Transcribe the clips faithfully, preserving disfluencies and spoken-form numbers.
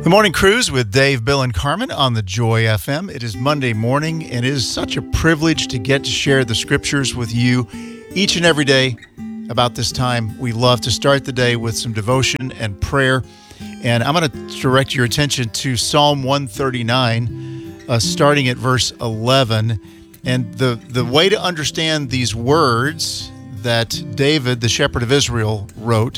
The Morning Cruise with Dave, Bill, and Carmen on the Joy F M. It is Monday morning, and it is such a privilege to get to share the scriptures with you each and every day. About this time, we love to start the day with some devotion and prayer. And I'm going to direct your attention to Psalm one thirty-nine, uh, starting at verse eleven. And the, the way to understand these words that David, the shepherd of Israel, wrote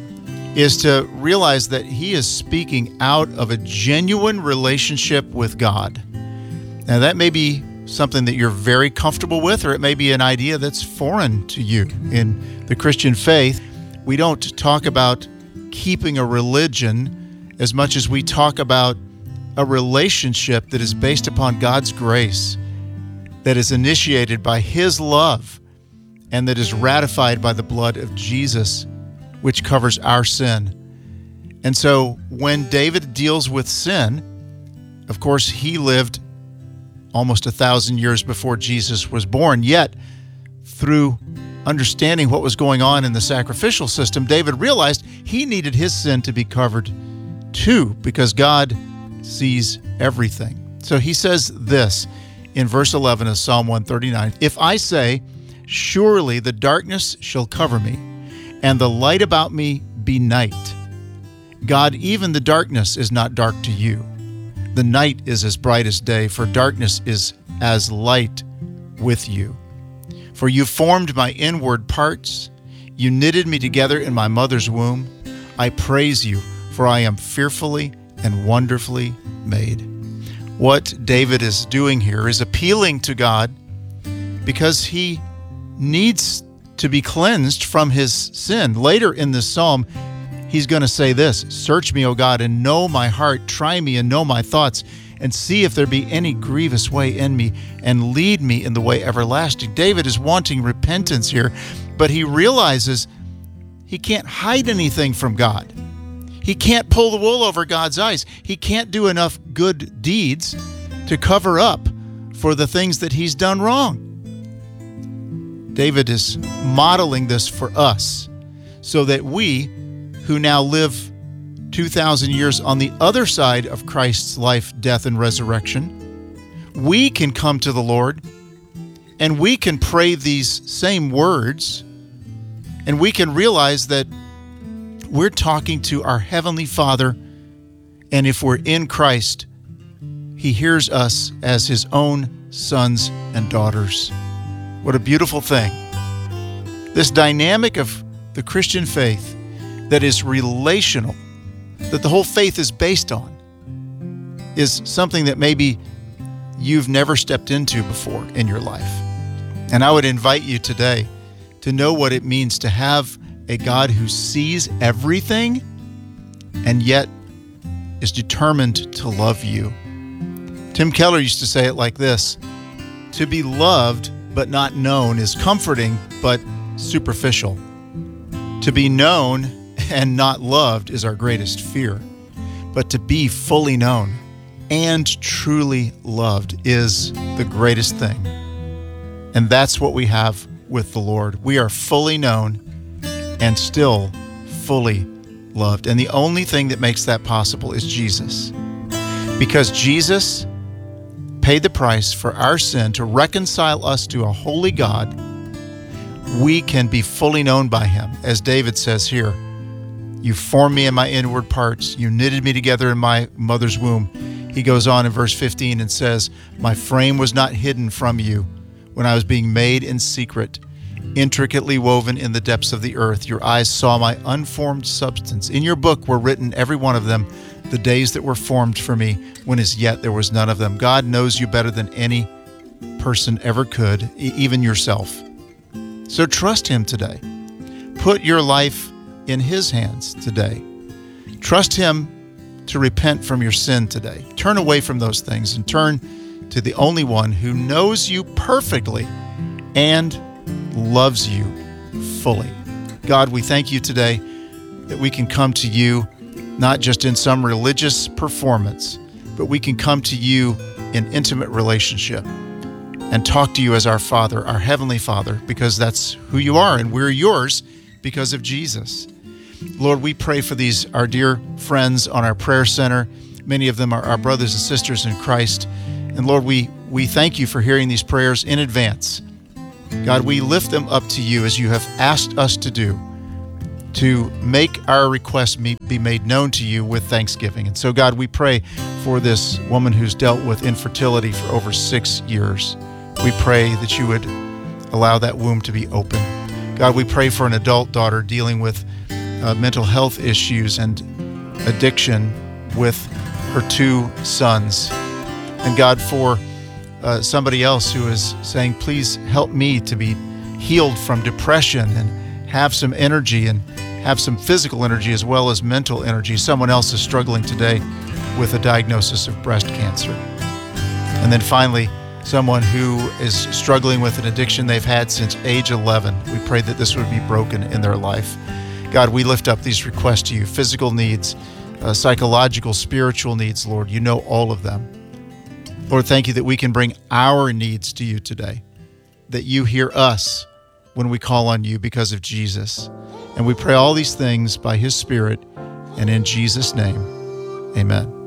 is to realize that he is speaking out of a genuine relationship with God. Now, that may be something that you're very comfortable with, or it may be an idea that's foreign to you. In the Christian faith, we don't talk about keeping a religion as much as we talk about a relationship that is based upon God's grace, that is initiated by His love, and that is ratified by the blood of Jesus, which covers our sin. And so when David deals with sin, of course, he lived almost a thousand years before Jesus was born. Yet, through understanding what was going on in the sacrificial system, David realized he needed his sin to be covered too, because God sees everything. So he says this in verse eleven of Psalm one thirty-nine, "If I say, surely the darkness shall cover me, and the light about me be night. God, even the darkness is not dark to you. The night is as bright as day, for darkness is as light with you. For you formed my inward parts. You knitted me together in my mother's womb. I praise you, for I am fearfully and wonderfully made." What David is doing here is appealing to God because he needs to be cleansed from his sin. Later in this psalm, he's going to say this, "Search me, O God, and know my heart. Try me and know my thoughts, and see if there be any grievous way in me, and lead me in the way everlasting." David is wanting repentance here, but he realizes he can't hide anything from God. He can't pull the wool over God's eyes. He can't do enough good deeds to cover up for the things that he's done wrong. David is modeling this for us so that we, who now live two thousand years on the other side of Christ's life, death, and resurrection, we can come to the Lord and we can pray these same words, and we can realize that we're talking to our Heavenly Father, and if we're in Christ, He hears us as His own sons and daughters. What a beautiful thing. This dynamic of the Christian faith that is relational, that the whole faith is based on, is something that maybe you've never stepped into before in your life. And I would invite you today to know what it means to have a God who sees everything and yet is determined to love you. Tim Keller used to say it like this: "To be loved but not known is comforting but superficial. To be known and not loved is our greatest fear. But to be fully known and truly loved is the greatest thing." And that's what we have with the Lord. We are fully known and still fully loved. And the only thing that makes that possible is Jesus. Because Jesus paid the price for our sin to reconcile us to a holy God, we can be fully known by Him. As David says here, "You formed me in my inward parts. You knitted me together in my mother's womb." He goes on in verse fifteen and says, "My frame was not hidden from you when I was being made in secret, intricately woven in the depths of the earth. Your eyes saw my unformed substance. In your book were written, every one of them, the days that were formed for me, when as yet there was none of them." God knows you better than any person ever could, even yourself. So trust Him today. Put your life in His hands today. Trust Him to repent from your sin today. Turn away from those things and turn to the only one who knows you perfectly and loves you fully. God, we thank you today that we can come to you not just in some religious performance, but we can come to you in intimate relationship and talk to you as our Father, our Heavenly Father, because that's who you are, and we're yours because of Jesus. Lord, we pray for these, our dear friends on our prayer center. Many of them are our brothers and sisters in Christ. And Lord, we, we thank you for hearing these prayers in advance. God, we lift them up to you as you have asked us to do, to make our requests be made known to you with thanksgiving. And so, God, we pray for this woman who's dealt with infertility for over six years. We pray that you would allow that womb to be open. God, we pray for an adult daughter dealing with uh, mental health issues and addiction with her two sons. And God, for uh, somebody else who is saying, please help me to be healed from depression and have some energy and have some physical energy as well as mental energy. Someone else is struggling today with a diagnosis of breast cancer. And then finally, someone who is struggling with an addiction they've had since age eleven. We pray that this would be broken in their life. God, we lift up these requests to you, physical needs, uh, psychological, spiritual needs, Lord. You know all of them. Lord, thank you that we can bring our needs to you today, that you hear us when we call on you because of Jesus. And we pray all these things by his Spirit and in Jesus' name. Amen.